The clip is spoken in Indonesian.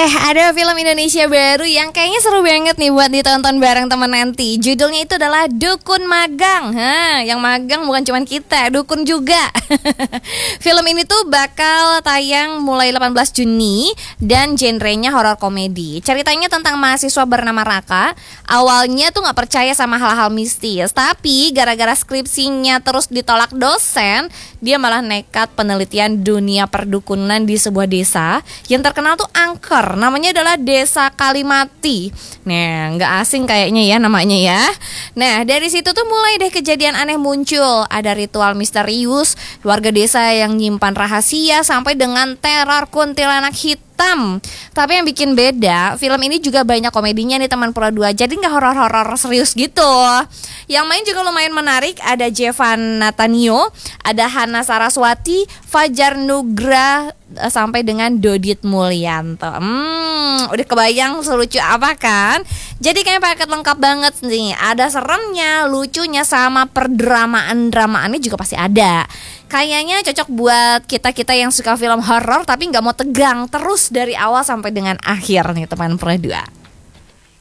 Ada film Indonesia baru yang kayaknya seru banget nih buat ditonton bareng teman nanti. Judulnya itu adalah Dukun Magang. Yang magang bukan cuma kita, dukun juga. Film ini tuh bakal tayang mulai 18 Juni dan genrenya horor komedi. Ceritanya tentang mahasiswa bernama Raka. Awalnya tuh gak percaya sama hal-hal mistis, tapi gara-gara skripsinya terus ditolak dosen, dia malah nekat penelitian dunia perdukunan di sebuah desa yang terkenal tuh angker. Namanya adalah Desa Kalimati. Nah, nggak asing kayaknya ya namanya ya. Nah, dari situ tuh mulai deh kejadian aneh muncul. Ada ritual misterius, warga desa yang nyimpan rahasia, sampai dengan teror kuntilanak hitam. Tapi yang bikin beda, film ini juga banyak komedinya nih teman Pura 2. Jadi nggak horor-horor serius gitu. Yang main juga lumayan menarik. Ada Jevan Natanio, ada Hana Saraswati, Fajar Nugra, sampai dengan Dodit Mulyanto. Udah kebayang selucu apa kan? Jadi kayak paket lengkap banget nih. Ada seremnya, lucunya, sama perdramaan-dramaannya juga pasti ada. Kayaknya cocok buat kita-kita yang suka film horor tapi nggak mau tegang terus dari awal sampai dengan akhir nih teman Pura 2.